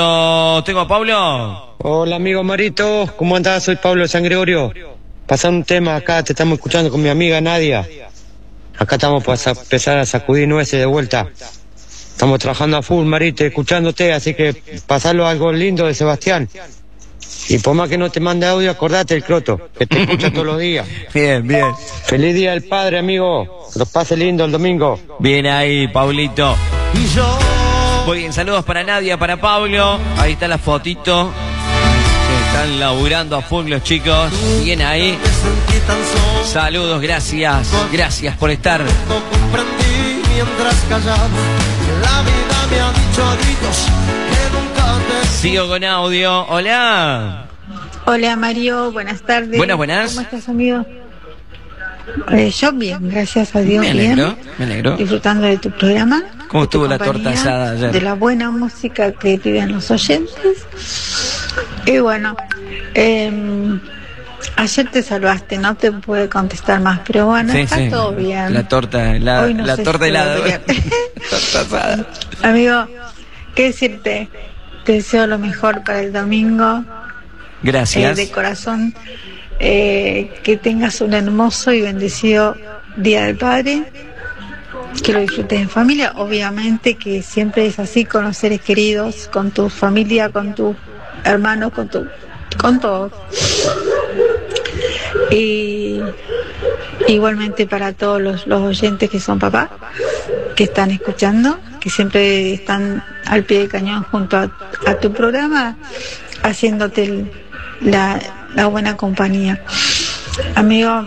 Tengo a Pablo. Hola amigo Marito, ¿cómo andás? Soy Pablo de San Gregorio. Pasando un tema acá, te estamos escuchando con mi amiga Nadia. Acá estamos para empezar a sacudir nueces de vuelta. Estamos trabajando a full, Marito, escuchándote, así que pasalo algo lindo de Sebastián. Y por más que no te mande audio, acordate el croto, que te escucha todos los días. Bien, bien. Feliz Día del Padre, amigo. Que los pase lindo el domingo. Bien ahí, Paulito. Muy bien, saludos para Nadia, para Pablo. Ahí está la fotito. Están laburando a full los chicos. Bien ahí. Saludos, gracias. Gracias por estar. Sigo con audio. Hola. Hola Mario, buenas tardes. Buenas. ¿Cómo estás, amigo? Yo bien, gracias a Dios. Me alegro. Disfrutando de tu programa. ¿Cómo estuvo la torta asada ayer? De la buena música que piden los oyentes. Y bueno, ayer te salvaste, no te pude contestar más, pero bueno, Sí, está sí. todo bien. La torta, la torta helada. Torta asada. Amigo, ¿qué decirte? Te deseo lo mejor para el domingo. Gracias. De corazón, que tengas un hermoso y bendecido Día del Padre, que lo disfrutes en familia, obviamente que siempre es así con los seres queridos, con tu familia, con tus hermanos, con todos. Y igualmente para todos los oyentes que son papás, que están escuchando, que siempre están al pie del cañón junto a tu programa, haciéndote la buena compañía. Amigo,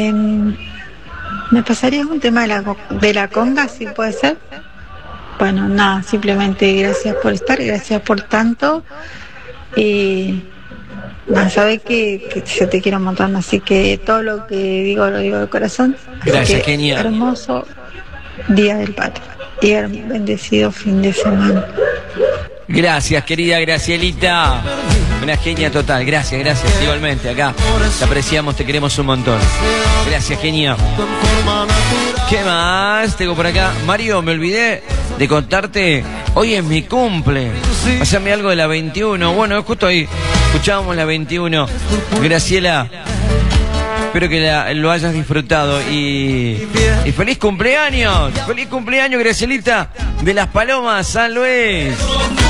¿me pasarías un tema de la conga, si puede ser? Bueno, nada, simplemente gracias por estar, gracias por tanto. Y sabes que yo te quiero un montón, así que todo lo que digo lo digo de corazón. Gracias, genial. Hermoso Día del Padre y bendecido fin de semana. Gracias, querida Gracielita. Una genia total, gracias, igualmente, acá te apreciamos, te queremos un montón. Gracias, genia. ¿Qué más tengo por acá? Mario, me olvidé de contarte, hoy es mi cumple. Pásame algo de la 21, bueno, justo ahí escuchábamos la 21. Graciela, espero que lo hayas disfrutado y feliz cumpleaños, Gracielita, de Las Palomas, San Luis.